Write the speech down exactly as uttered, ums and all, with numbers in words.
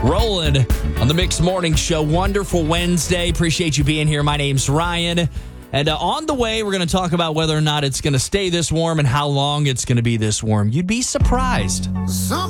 Rolling on the Mixed Morning Show. Wonderful Wednesday. Appreciate you being here. My name's Ryan. And uh, on the way, we're going to talk about whether or not it's going to stay this warm and how long it's going to be this warm. You'd be surprised. Some